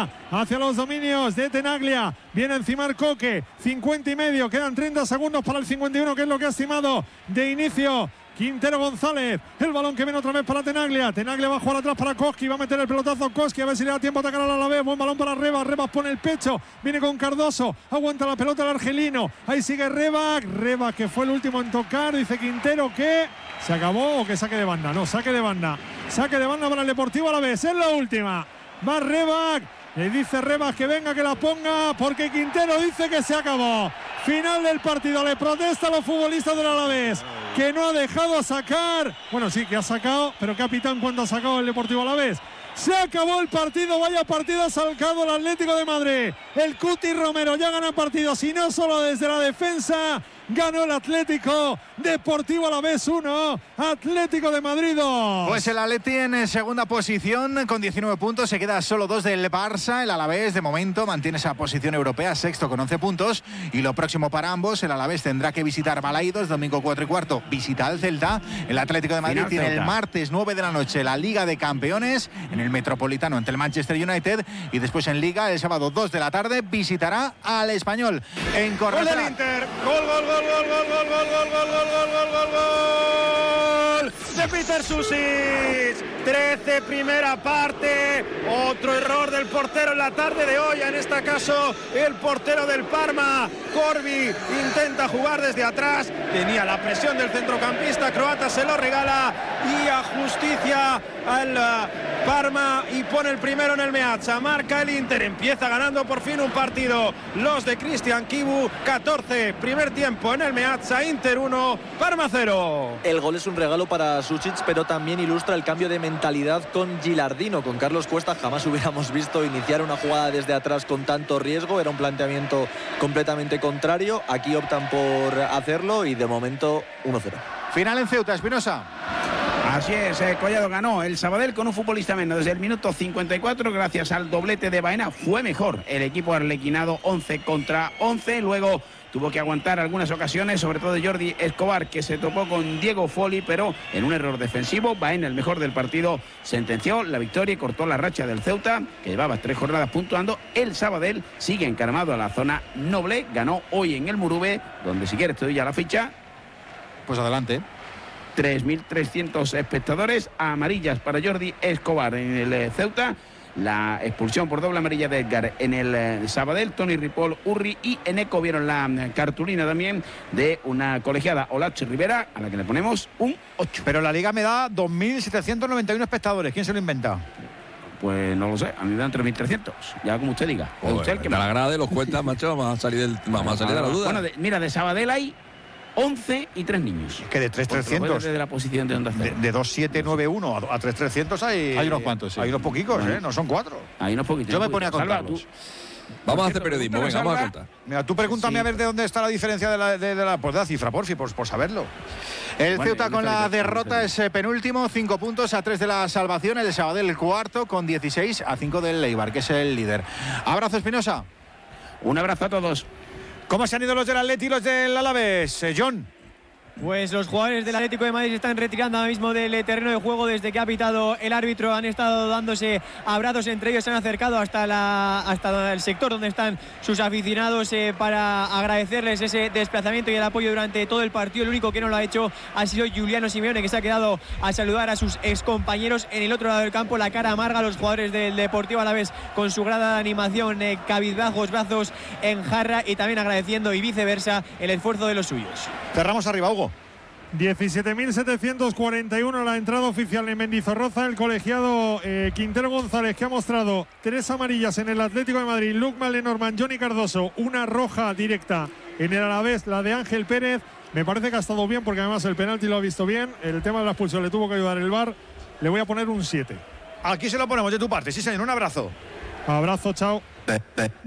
hacia los dominios de Tenaglia. Viene encima el Coque. 50 y medio. Quedan 30 segundos para el 51, que es lo que ha estimado de inicio Quintero González. El balón que viene otra vez para Tenaglia. Tenaglia va a jugar atrás para Koski. Va a meter el pelotazo a Koski. A ver si le da tiempo a atacar al Alavés. Buen balón para Rebas. Rebas pone el pecho. Viene con Cardoso. Aguanta la pelota el argelino. Ahí sigue Rebas. Rebas, que fue el último en tocar. Dice Quintero que se acabó o que saque de banda. No, saque de banda. Saque de banda para el Deportivo Alavés. Es la última. Va Rebas. Le dice Rebas que venga, que la ponga, porque Quintero dice que se acabó. Final del partido. Le protesta a los futbolistas del Alavés, que no ha dejado sacar. Bueno, sí, que ha sacado, pero capitán, ¿cuánto ha sacado el Deportivo Alavés? Se acabó el partido. Vaya partido ha sacado el Atlético de Madrid. El Cuti Romero ya gana partidos, y no solo desde la defensa. Ganó el Atlético. Deportivo Alavés 1, Atlético de Madrid 2. Pues el Atleti en segunda posición con 19 puntos. Se queda solo 2 del Barça. El Alavés de momento mantiene esa posición europea, sexto con 11 puntos. Y lo próximo para ambos, el Alavés tendrá que visitar Balaidos, domingo 4:15. Visita al Celta. El Atlético de Madrid tiene el martes 9 de la noche la Liga de Campeones en el Metropolitano ante el Manchester United. Y después en Liga, el sábado 2 de la tarde, visitará al Español en Cornellá. Gol del Inter. Gol de Peter Susic. 13, primera parte. Otro error del portero en la tarde de hoy, en este caso el portero del Parma. Corvi intenta jugar desde atrás, tenía la presión del centrocampista croata, se lo regala, y a justicia al Parma, y pone el primero en el Meazza. Marca el Inter, empieza ganando por fin un partido los de Cristian Chivu. 14, primer tiempo en el Meazza. Inter 1, Parma 0. El gol es un regalo para Susic, pero también ilustra el cambio de mentalidad con Gilardino. Con Carlos Cuesta jamás hubiéramos visto iniciar una jugada desde atrás con tanto riesgo. Era un planteamiento completamente contrario. Aquí optan por hacerlo y de momento 1-0. Final en Ceuta, Espinosa. Así es, Collado ganó el Sabadell con un futbolista menos desde el minuto 54, gracias al doblete de Baena. Fue mejor el equipo arlequinado, 11 contra 11. Luego tuvo que aguantar algunas ocasiones, sobre todo Jordi Escobar, que se topó con Diego Foli, pero en un error defensivo. Baena, el mejor del partido, sentenció la victoria y cortó la racha del Ceuta, que llevaba 3 jornadas puntuando. El Sabadell sigue encaramado a la zona noble. Ganó hoy en el Murube, donde, si quieres te doy ya la ficha. Pues adelante. 3.300 espectadores. Amarillas para Jordi Escobar en el Ceuta. La expulsión por doble amarilla de Edgar en el Sabadell. Tony Ripoll, Urri y Eneco vieron la cartulina también de una colegiada, Olache Rivera, a la que le ponemos un 8. Pero la Liga me da 2.791 espectadores. ¿Quién se lo inventa? Pues no lo sé, a mí me dan 3.300. Ya como usted diga. Usted el que la grada de los cuentas, macho, vamos a salir de la duda. Bueno, mira, de Sabadell hay 11 y 3 niños. Que de 3.300. Desde la posición de Onda Cero. De 2.791 a 3.300 hay unos cuantos, sí. Hay unos poquicos, no son 4. Hay unos poquitos. Yo me ponía a contarlos. Vamos a hacer periodismo, venga, vamos a contar. Mira, tú pregúntame a ver de dónde está la diferencia de la cifra, por saberlo. El Ceuta con la derrota es penúltimo, 5 puntos a 3 de la salvación. El Sabadell cuarto con 16 a 5 del Eibar, que es el líder. Abrazo, Espinosa. Un abrazo a todos. ¿Cómo se han ido los del Atleti y los del Alavés, John? Pues los jugadores del Atlético de Madrid se están retirando ahora mismo del terreno de juego desde que ha pitado el árbitro. Han estado dándose abrazos entre ellos, se han acercado hasta el sector donde están sus aficionados para agradecerles ese desplazamiento y el apoyo durante todo el partido. El único que no lo ha hecho ha sido Giuliano Simeone, que se ha quedado a saludar a sus excompañeros en el otro lado del campo. La cara amarga a los jugadores del Deportivo Alavés con su grada de animación, cabizbajos, brazos en jarra, y también agradeciendo y viceversa el esfuerzo de los suyos. Cerramos arriba, Hugo. 17.741 la entrada oficial en Mendizorroza. El colegiado Quintero González, que ha mostrado 3 amarillas en el Atlético de Madrid, Lukman Lenormand, Johnny Cardoso, una roja directa en el Alavés, la de Ángel Pérez. Me parece que ha estado bien, porque además el penalti lo ha visto bien. El tema de la expulsión le tuvo que ayudar el VAR. Le voy a poner un 7. Aquí se lo ponemos de tu parte, sí señor, un abrazo. Abrazo, chao.